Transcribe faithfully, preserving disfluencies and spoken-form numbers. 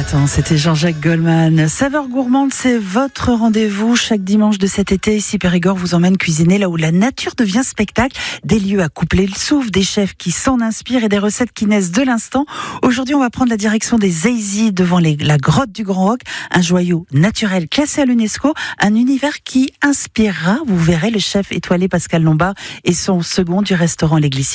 printemps, c'était Jean-Jacques Goldman. Saveurs gourmandes, c'est votre rendez-vous chaque dimanche de cet été. Ici, Périgord vous emmène cuisiner là où la nature devient spectacle. Des lieux à coupler le souffle, des chefs qui s'en inspirent et des recettes qui naissent de l'instant. Aujourd'hui, on va prendre la direction des Zéizis devant les, la grotte du Grand Roc. Un joyau naturel classé à l'UNESCO. Un univers qui inspirera. Vous verrez le chef étoilé Pascal Lombard et son second du restaurant Les Glissiers.